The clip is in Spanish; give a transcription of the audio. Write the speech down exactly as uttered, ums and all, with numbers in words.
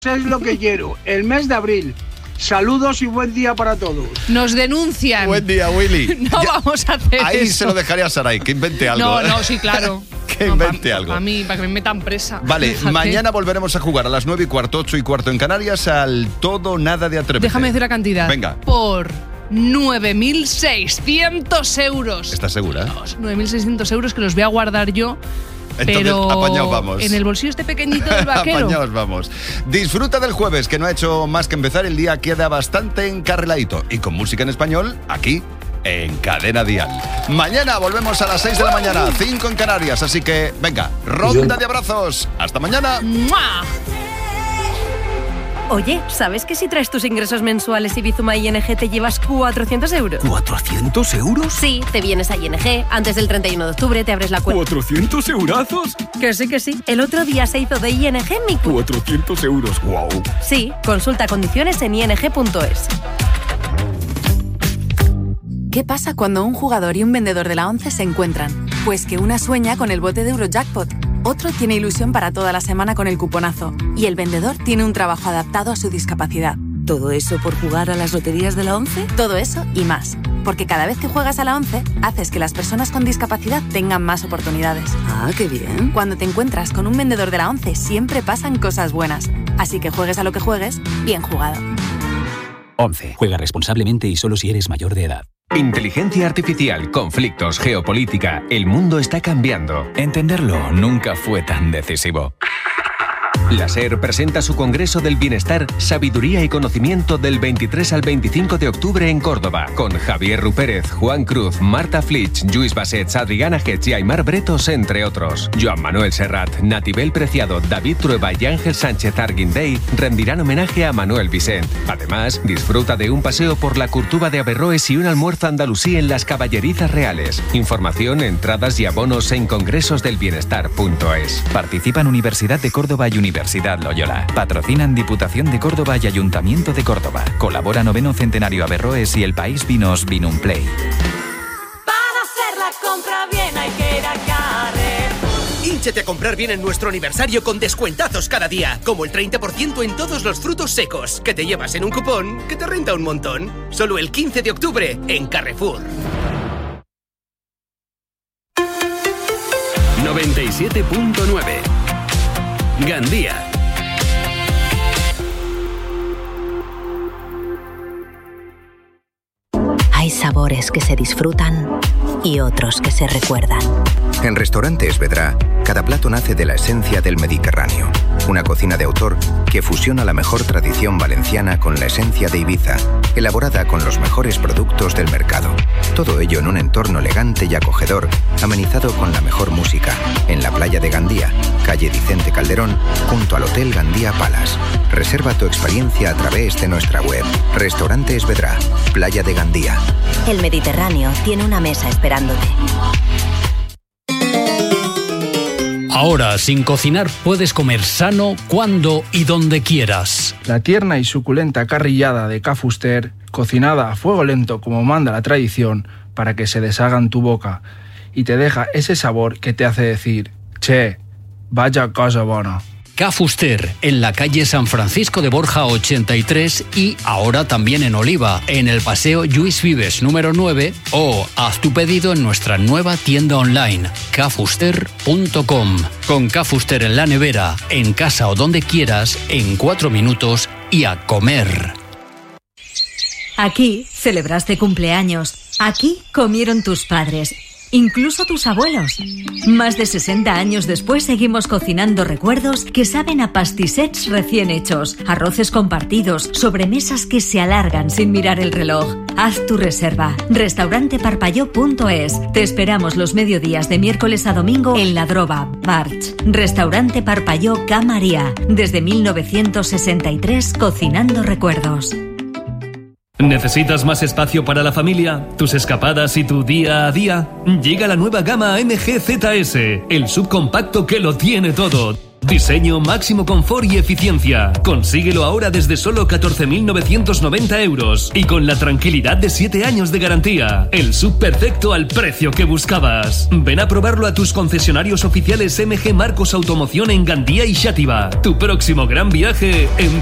Es lo que quiero, el mes de abril. Saludos y buen día para todos. Nos denuncian. Buen día, Willy. No ya, vamos a hacer ahí eso. Se lo dejaría a Saray, que invente algo. No, no, sí, claro. que no, invente pa, algo. Para mí, para que me metan presa. Vale, Fíjate. Mañana volveremos a jugar a las nueve y cuarto, ocho y cuarto en Canarias al todo nada de Atrévete. Déjame decir la cantidad. Venga. Por nueve mil seiscientos euros. ¿Estás segura? nueve mil seiscientos euros que los voy a guardar yo. Entonces, pero apañaos vamos. En el bolsillo este pequeñito del vaquero. Apañaos vamos. Disfruta del jueves, que no ha hecho más que empezar. El día queda bastante encarriladito. Y con música en español, aquí, en Cadena Dial. Mañana volvemos a las seis de la mañana, cinco en Canarias. Así que, venga, ronda de abrazos. Hasta mañana. ¡Mua! Oye, ¿sabes que si traes tus ingresos mensuales y Bizuma I N G te llevas cuatrocientos euros? ¿cuatrocientos euros? Sí, te vienes a I N G, antes del treinta y uno de octubre te abres la cuenta. ¿cuatrocientos eurazos? Que sí, que sí. El otro día se hizo de I N G mi cu... cuatrocientos euros, wow. Sí, consulta condiciones en i n g punto es. ¿Qué pasa cuando un jugador y un vendedor de la ONCE se encuentran? Pues que una sueña con el bote de Eurojackpot, otro tiene ilusión para toda la semana con el cuponazo y el vendedor tiene un trabajo adaptado a su discapacidad. ¿Todo eso por jugar a las loterías de la ONCE? Todo eso y más. Porque cada vez que juegas a la ONCE, haces que las personas con discapacidad tengan más oportunidades. Ah, qué bien. Cuando te encuentras con un vendedor de la ONCE, siempre pasan cosas buenas. Así que juegues a lo que juegues, bien jugado. ONCE. Juega responsablemente y solo si eres mayor de edad. Inteligencia artificial, conflictos, geopolítica. El mundo está cambiando. Entenderlo nunca fue tan decisivo. La SER presenta su Congreso del Bienestar, Sabiduría y Conocimiento del veintitrés al veinticinco de octubre en Córdoba, con Javier Rupérez, Juan Cruz, Marta Flitsch, Lluís Bassets, Adriana Getz y Aymar Bretos, entre otros. Joan Manuel Serrat, Natibel Preciado, David Trueba y Ángel Sánchez Arguindey rendirán homenaje a Manuel Vicent. Además, disfruta de un paseo por la Curtuba de Averroes y un almuerzo andalusí en las Caballerizas Reales. Información, entradas y abonos en congresos del bienestar punto es. Participan Universidad de Córdoba y Universidad Loyola. Patrocinan Diputación de Córdoba y Ayuntamiento de Córdoba. Colabora Noveno Centenario Averroes y El País Vinos Vinumplay. Para hacer la compra bien hay que ir a Carrefour. Hínchate a comprar bien en nuestro aniversario con descuentazos cada día, como el treinta por ciento en todos los frutos secos, que te llevas en un cupón que te renta un montón. Solo el quince de octubre en Carrefour. noventa y siete punto nueve Gandía. Hay sabores que se disfrutan y otros que se recuerdan. En Restaurante Esvedra, cada plato nace de la esencia del Mediterráneo. Una cocina de autor que fusiona la mejor tradición valenciana con la esencia de Ibiza, elaborada con los mejores productos del mercado. Todo ello en un entorno elegante y acogedor, amenizado con la mejor música, en la playa de Gandía, calle Vicente Calderón, junto al Hotel Gandía Palace. Reserva tu experiencia a través de nuestra web. Restaurante Esvedra, Playa de Gandía. El Mediterráneo tiene una mesa esperándote. Ahora, sin cocinar, puedes comer sano cuando y donde quieras. La tierna y suculenta carrillada de Ca Fuster, cocinada a fuego lento como manda la tradición, para que se deshaga en tu boca y te deja ese sabor que te hace decir: che, vaya cosa buena. Ca Fuster, en la calle San Francisco de Borja ochenta y tres y ahora también en Oliva, en el Paseo Lluís Vives número nueve, o haz tu pedido en nuestra nueva tienda online, ca fuster punto com. Con Ca Fuster en la nevera, en casa o donde quieras, en cuatro minutos y a comer. Aquí celebraste cumpleaños. Aquí comieron tus padres. Incluso tus abuelos. Más de sesenta años después seguimos cocinando recuerdos que saben a pastissets recién hechos, arroces compartidos, sobremesas que se alargan sin mirar el reloj. Haz tu reserva. restaurante parpalló punto es. Te esperamos los mediodías de miércoles a domingo en La Droga, Barch. Restaurante Parpalló Ca María. Desde mil novecientos sesenta y tres cocinando recuerdos. ¿Necesitas más espacio para la familia, tus escapadas y tu día a día? Llega la nueva gama A M G Z S, el subcompacto que lo tiene todo. Diseño, máximo confort y eficiencia. Consíguelo ahora desde solo catorce mil novecientos noventa euros y con la tranquilidad de siete años de garantía. El sub perfecto al precio que buscabas. Ven a probarlo a tus concesionarios oficiales M G Marcos Automoción en Gandía y Xàtiva. Tu próximo gran viaje en